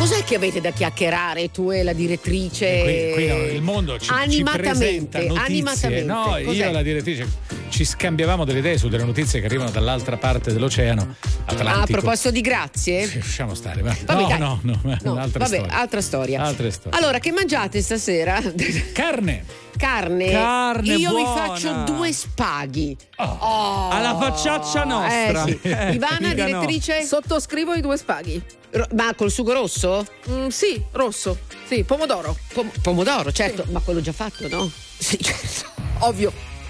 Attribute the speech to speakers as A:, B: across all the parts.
A: Cos'è che avete da chiacchierare tu e la direttrice?
B: Qui no, il mondo ci presenta notizie.
A: Animatamente.
B: No,
A: Cos'è?
B: io e la direttrice ci scambiavamo delle idee su delle notizie che arrivano dall'altra parte dell'oceano Atlantico.
A: A proposito di grazie?
B: Lasciamo stare, va.
A: Vabbè,
B: No, un'altra storia.
A: Altra storia.
B: Altre storie.
A: Allora, che mangiate stasera?
B: Carne
A: Io
B: buona.
A: mi faccio 2 spaghi.
C: Alla facciaccia nostra.
A: Sì. Ivana, direttrice?
D: Sottoscrivo i 2 spaghi.
A: Ma col sugo rosso?
D: Sì, rosso. Sì, pomodoro.
A: Pomodoro, certo, sì. Ma quello già fatto, no? Sì, certo.
D: Ovvio.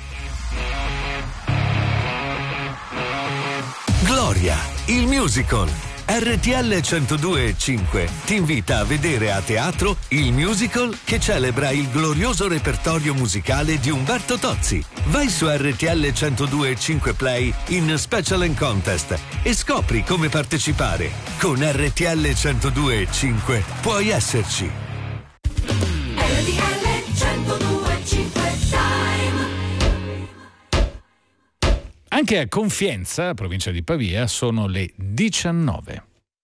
E: Gloria, il musical. RTL 102.5 ti invita a vedere a teatro il musical che celebra il glorioso repertorio musicale di Umberto Tozzi. Vai su RTL 102.5 Play in Special and Contest e scopri come partecipare. Con RTL 102.5 puoi esserci.
F: RTL 102.5 Time.
B: Anche a Confienza, provincia di Pavia, sono le 19.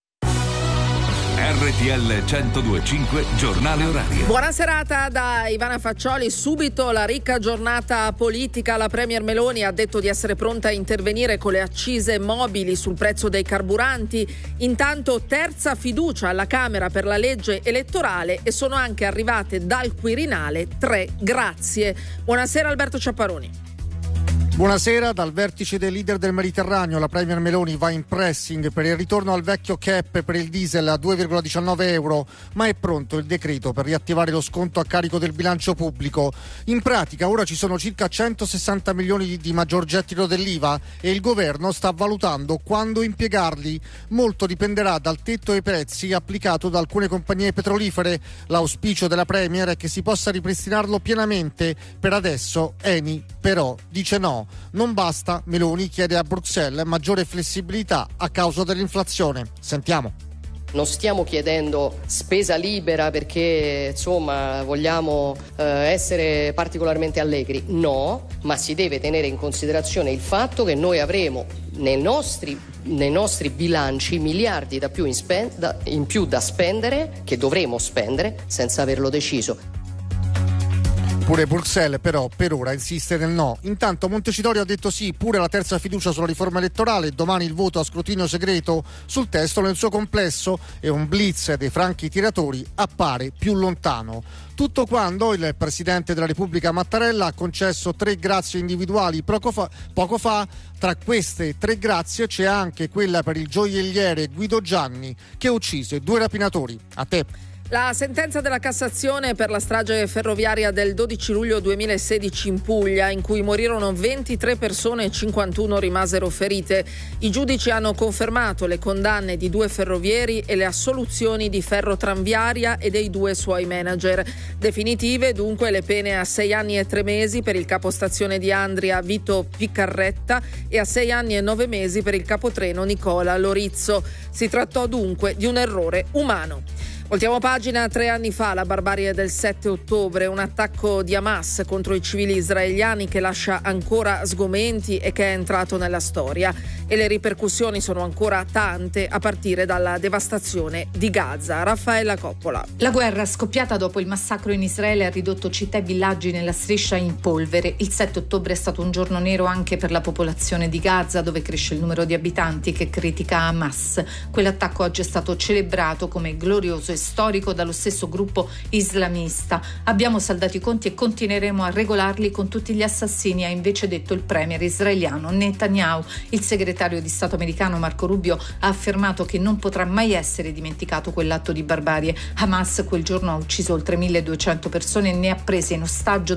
G: RTL 102.5 Giornale Orario.
D: Buona serata da Ivana Faccioli. Subito la ricca giornata politica. La Premier Meloni ha detto di essere pronta a intervenire con le accise mobili sul prezzo dei carburanti. Intanto terza fiducia alla Camera per la legge elettorale e sono anche arrivate dal Quirinale 3 grazie. Buonasera Alberto Ciapparoni.
H: Buonasera. Dal vertice dei leader del Mediterraneo la Premier Meloni va in pressing per il ritorno al vecchio cap per il diesel a 2,19 euro, ma è pronto il decreto per riattivare lo sconto a carico del bilancio pubblico. In pratica ora ci sono circa 160 milioni di maggior gettito dell'IVA e il governo sta valutando quando impiegarli. Molto dipenderà dal tetto ai prezzi applicato da alcune compagnie petrolifere. L'auspicio della Premier è che si possa ripristinarlo pienamente. Per adesso Eni però dice no. Non basta, Meloni chiede a Bruxelles maggiore flessibilità a causa dell'inflazione. Sentiamo.
I: Non stiamo chiedendo spesa libera perché insomma vogliamo essere particolarmente allegri, no, ma si deve tenere in considerazione il fatto che noi avremo nei nostri bilanci miliardi in più da spendere, che dovremo spendere senza averlo deciso.
H: Pure Bruxelles però per ora insiste nel no. Intanto Montecitorio ha detto sì pure alla terza fiducia sulla riforma elettorale. Domani il voto a scrutinio segreto sul testo nel suo complesso e un blitz dei franchi tiratori appare più lontano. Tutto quando il Presidente della Repubblica Mattarella ha concesso 3 grazie individuali poco fa. Tra queste 3 grazie c'è anche quella per il gioielliere Guido Gianni che uccise 2 rapinatori. A te.
D: La sentenza della Cassazione per la strage ferroviaria del 12 luglio 2016 in Puglia, in cui morirono 23 persone e 51 rimasero ferite. I giudici hanno confermato le condanne di 2 ferrovieri e le assoluzioni di Ferrotranviaria e dei 2 suoi manager. Definitive dunque le pene a 6 anni e 3 mesi per il capostazione di Andria Vito Piccarretta e a 6 anni e 9 mesi per il capotreno Nicola Lorizzo. Si trattò dunque di un errore umano. Voltiamo pagina. 3 anni fa, la barbarie del 7 ottobre, un attacco di Hamas contro i civili israeliani che lascia ancora sgomenti e che è entrato nella storia. E le ripercussioni sono ancora tante, a partire dalla devastazione di Gaza. Raffaella Coppola.
J: La guerra scoppiata dopo il massacro in Israele ha ridotto città e villaggi nella striscia in polvere. Il 7 ottobre è stato un giorno nero anche per la popolazione di Gaza, dove cresce il numero di abitanti che critica Hamas. Quell'attacco oggi è stato celebrato come glorioso e storico dallo stesso gruppo islamista. Abbiamo saldato i conti e continueremo a regolarli con tutti gli assassini, ha invece detto il premier israeliano Netanyahu. Il segretario di Stato americano Marco Rubio ha affermato che non potrà mai essere dimenticato quell'atto di barbarie. Hamas quel giorno ha ucciso oltre 1200 persone e ne ha prese in ostaggio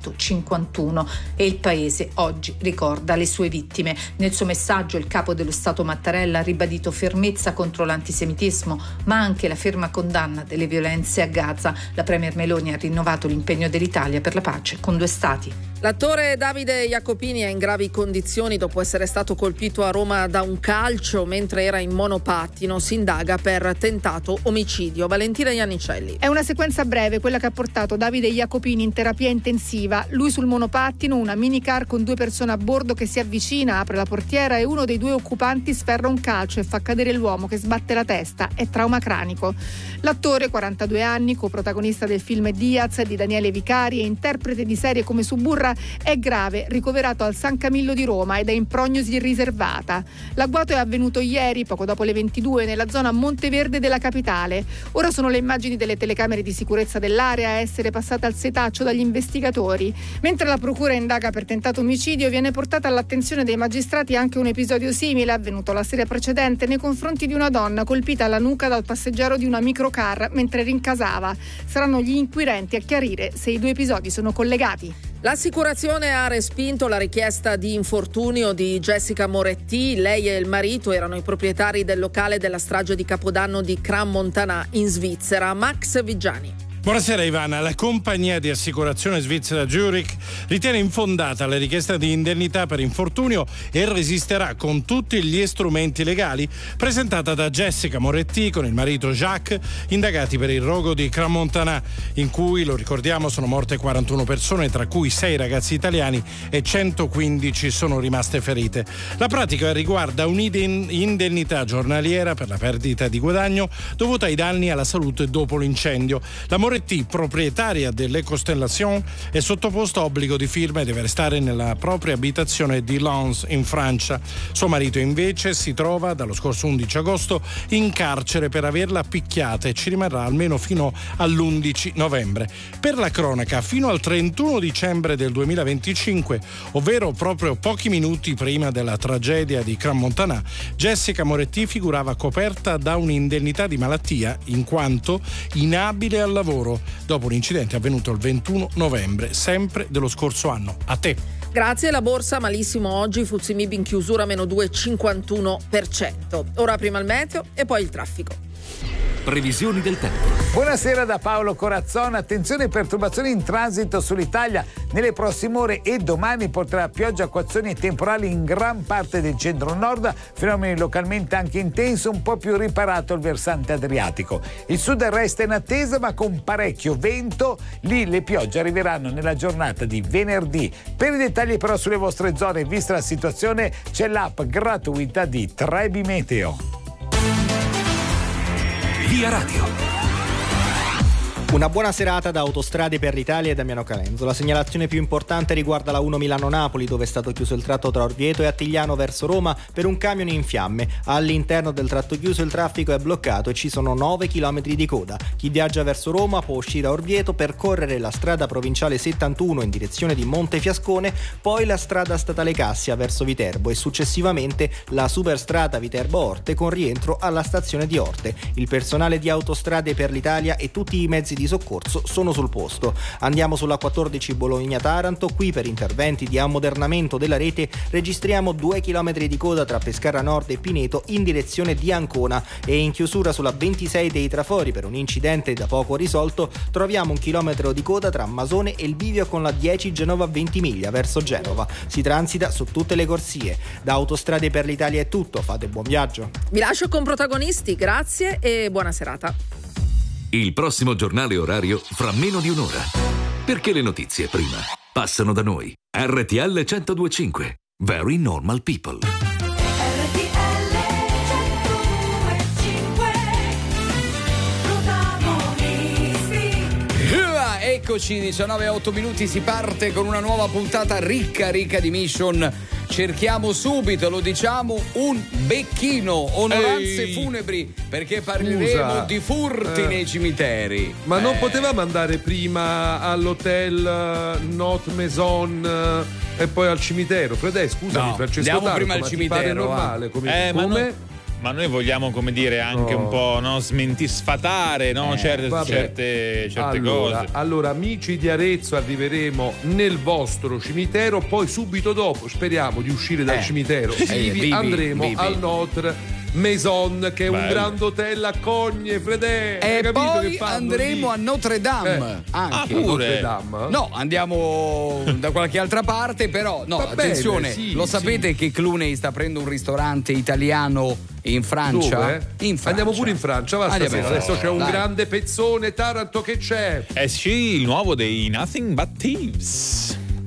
J: 251 e il paese oggi ricorda le sue vittime. Nel suo messaggio il capo dello Stato Mattarella ha ribadito fermezza contro l'antisemitismo, ma anche la ferma condanna delle violenze a Gaza. La Premier Meloni ha rinnovato l'impegno dell'Italia per la pace con 2 stati.
D: L'attore Davide Jacopini è in gravi condizioni dopo essere stato colpito a Roma da un calcio mentre era in monopattino. Si indaga per tentato omicidio. Valentina Iannicelli.
K: È una sequenza breve quella che ha portato Davide Jacopini in terapia intensiva. Lui sul monopattino, una minicar con 2 persone a bordo che si avvicina, apre la portiera e uno dei 2 occupanti sferra un calcio e fa cadere l'uomo che sbatte la testa. È trauma cranico. L'attore, 42 anni, coprotagonista del film Diaz di Daniele Vicari e interprete di serie come Suburra, è grave, ricoverato al San Camillo di Roma ed è in prognosi riservata. L'agguato è avvenuto ieri, poco dopo le 22, nella zona Monteverde della capitale. Ora sono le immagini delle telecamere di sicurezza dell'area a essere passate al setaccio dagli investigatori. Mentre la procura indaga per tentato omicidio, viene portata all'attenzione dei magistrati anche un episodio simile avvenuto la sera precedente nei confronti di una donna colpita alla nuca dal passeggero di una microcar mentre rincasava. Saranno gli inquirenti a chiarire se i 2 episodi sono collegati.
D: L'assicurazione ha respinto la richiesta di infortunio di Jessica Moretti. Lei e il marito erano i proprietari del locale della strage di Capodanno di Crans-Montana in Svizzera. Max Viggiani.
L: Buonasera Ivana, la compagnia di assicurazione svizzera Zurich ritiene infondata la richiesta di indennità per infortunio e resisterà con tutti gli strumenti legali presentata da Jessica Moretti con il marito Jacques, indagati per il rogo di Crans-Montana, in cui, lo ricordiamo, sono morte 41 persone, tra cui 6 ragazzi italiani e 115 sono rimaste ferite. La pratica riguarda un'indennità giornaliera per la perdita di guadagno dovuta ai danni alla salute dopo l'incendio. La Moretti, proprietaria dell'Ecostellation, è sottoposta a obbligo di firma e deve restare nella propria abitazione di Lens in Francia. Suo marito invece si trova dallo scorso 11 agosto in carcere per averla picchiata e ci rimarrà almeno fino all'11 novembre. Per la cronaca, fino al 31 dicembre del 2025, ovvero proprio pochi minuti prima della tragedia di Crans-Montana, Jessica Moretti figurava coperta da un'indennità di malattia in quanto inabile al lavoro dopo un incidente avvenuto il 21 novembre, sempre dello scorso anno. A te.
D: Grazie. La borsa malissimo oggi, FTSE MIB in chiusura meno 2,51%. Ora prima il meteo e poi il traffico.
G: Previsioni del tempo.
M: Buonasera da Paolo Corazzon. Attenzione, perturbazioni in transito sull'Italia. Nelle prossime ore e domani porterà pioggia, acquazzoni e temporali in gran parte del centro-nord, fenomeni localmente anche intensi, un po' più riparato il versante adriatico. Il sud resta in attesa ma con parecchio vento. Lì le piogge arriveranno nella giornata di venerdì. Per i dettagli però sulle vostre zone, vista la situazione, c'è l'app gratuita di Trebi Meteo.
G: Via Radio.
N: Una buona serata da Autostrade per l'Italia e Damiano Calenzo. La segnalazione più importante riguarda la 1 Milano-Napoli, dove è stato chiuso il tratto tra Orvieto e Attigliano verso Roma per un camion in fiamme. All'interno del tratto chiuso il traffico è bloccato e ci sono 9 km di coda. Chi viaggia verso Roma può uscire a Orvieto, percorrere la strada provinciale 71 in direzione di Montefiascone, poi la strada statale Cassia verso Viterbo e successivamente la superstrada Viterbo-Orte con rientro alla stazione di Orte. Il personale di Autostrade per l'Italia e tutti i mezzi di soccorso sono sul posto. Andiamo sulla 14 Bologna-Taranto. Qui per interventi di ammodernamento della rete registriamo 2 km di coda tra Pescara Nord e Pineto in direzione di Ancona, e in chiusura sulla 26 dei Trafori per un incidente da poco risolto troviamo 1 chilometro di coda tra Masone e il bivio con la 10 Genova-Ventimiglia verso Genova. Si transita su tutte le corsie. Da Autostrade per l'Italia è tutto, fate buon viaggio.
D: Vi lascio con protagonisti, grazie e buona serata.
G: Il prossimo giornale orario fra meno di un'ora. Perché le notizie prima passano da noi. RTL 102.5. Very Normal People.
C: Eccoci, 19:08 minuti, si parte con una nuova puntata ricca di mission. Cerchiamo subito, lo diciamo, un becchino, onoranze funebri, perché parleremo di furti nei cimiteri.
O: Ma non potevamo andare prima all'hotel Not Maison e poi al cimitero? Fredè, scusami,
B: no,
O: Francesco
B: Andiamo
O: Tarco,
B: prima al cimitero.
O: Ti pare normale? Come?
B: Ma noi vogliamo, come dire, anche un po', no, sfatare, no, certe cose.
O: Allora, amici di Arezzo, arriveremo nel vostro cimitero, poi subito dopo speriamo di uscire dal cimitero. Andremo al Notre Maison, che è un
B: Bello.
O: grand hotel a Cogne, Fredè.
C: E
O: Hai capito
C: poi
O: che fanno
C: andremo
O: lì?
C: a Notre Dame. Anche.
B: pure.
O: Notre Dame?
C: No, andiamo da qualche altra parte, però no,
O: Va bene,
C: attenzione,
O: sì,
C: lo sapete che Clooney sta aprendo un ristorante italiano in Francia?
O: Dove?
C: In Francia.
O: Andiamo pure in Francia, va
C: Andiamo
O: stasera.
C: in
O: Adesso
C: Francia,
O: c'è un
C: dai.
O: grande pezzone Taranto che c'è.
B: Eh sì, il nuovo dei Nothing But Thieves.